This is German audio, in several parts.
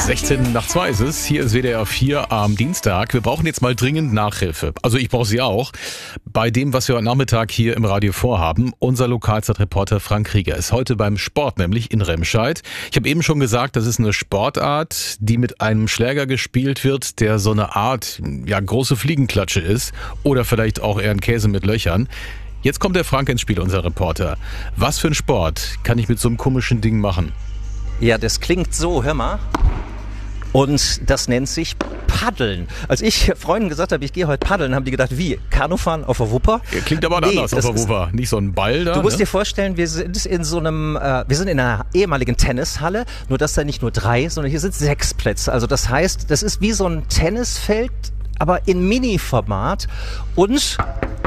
16:02 ist es. Hier ist WDR 4 am Dienstag. Wir brauchen jetzt mal dringend Nachhilfe. Also ich brauche sie auch. Bei dem, was wir heute Nachmittag hier im Radio vorhaben. Unser Lokalzeitreporter Frank Krieger ist heute beim Sport, nämlich in Remscheid. Ich habe eben schon gesagt, das ist eine Sportart, die mit einem Schläger gespielt wird, der so eine Art, ja, große Fliegenklatsche ist. Oder vielleicht auch eher ein Käse mit Löchern. Jetzt kommt der Frank ins Spiel, unser Reporter. Was für ein Sport kann ich mit so einem komischen Ding machen? Ja, das klingt so, hör mal. Und das nennt sich Paddeln. Als ich Freunden gesagt habe, ich gehe heute paddeln, haben die gedacht, wie? Kanufahren auf der Wupper? Klingt aber anders auf der Wupper. Nicht so ein Ball da. Du musst dir vorstellen, wir sind in einer ehemaligen Tennishalle, nur dass da nicht nur 3, sondern hier sind 6 Plätze. Also das heißt, das ist wie so ein Tennisfeld, aber in Mini-Format und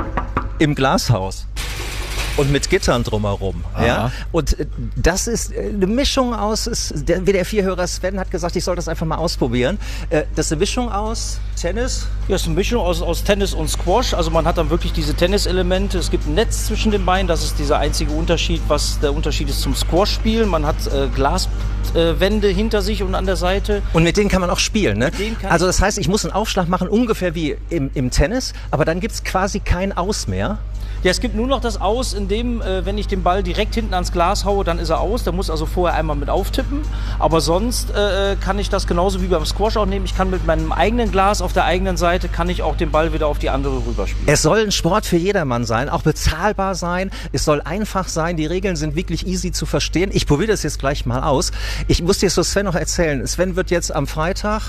im Glashaus. Und mit Gittern drumherum. Ja? Und das ist eine Mischung aus, der WDR-4-Hörer Sven hat gesagt, ich soll das einfach mal ausprobieren. Das ist eine Mischung aus Tennis? Ja, es ist eine Mischung aus Tennis und Squash. Also man hat dann wirklich diese Tenniselemente. Es gibt ein Netz zwischen den Beinen. Das ist dieser einzige Unterschied, was der Unterschied ist zum Squash-Spielen. Man hat Glaswände hinter sich und an der Seite. Und mit denen kann man auch spielen, ne? Also das heißt, ich muss einen Aufschlag machen, ungefähr wie im Tennis, aber dann gibt es quasi kein Aus mehr. Ja, es gibt nur noch das Aus, in dem, wenn ich den Ball direkt hinten ans Glas haue, dann ist er aus. Der muss also vorher einmal mit auftippen. Aber sonst kann ich das genauso wie beim Squash auch nehmen. Ich kann mit meinem eigenen Glas auf der eigenen Seite, kann ich auch den Ball wieder auf die andere rüberspielen. Es soll ein Sport für jedermann sein, auch bezahlbar sein. Es soll einfach sein. Die Regeln sind wirklich easy zu verstehen. Ich probiere das jetzt gleich mal aus. Ich muss dir so Sven noch erzählen. Sven wird jetzt am Freitag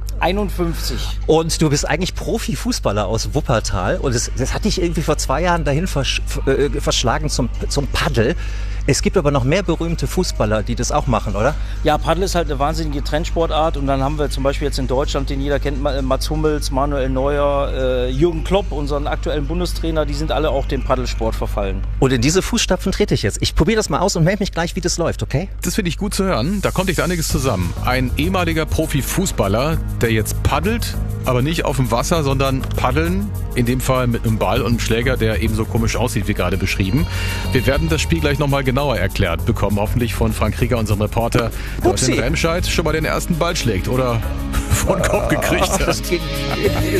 51. Und du bist eigentlich Profifußballer aus Wuppertal und das hat dich irgendwie vor 2 Jahren dahin verschlagen zum Paddel. Es gibt aber noch mehr berühmte Fußballer, die das auch machen, oder? Ja, Paddel ist halt eine wahnsinnige Trendsportart und dann haben wir zum Beispiel jetzt in Deutschland, den jeder kennt, Mats Hummels, Manuel Neuer, Jürgen Klopp, unseren aktuellen Bundestrainer, die sind alle auch dem Paddelsport verfallen. Und in diese Fußstapfen trete ich jetzt. Ich probiere das mal aus und melde mich gleich, wie das läuft, okay? Das finde ich gut zu hören. Da kommt echt einiges zusammen. Ein ehemaliger Profifußballer, der jetzt paddelt, aber nicht auf dem Wasser, sondern paddeln, in dem Fall mit einem Ball und einem Schläger, der ebenso komisch aussieht, wie gerade beschrieben. Wir werden das Spiel gleich nochmal genauer erklärt bekommen, hoffentlich von Frank Krieger, unserem Reporter, der heute in Remscheid schon mal den ersten Ball schlägt oder vor den Kopf gekriegt hat.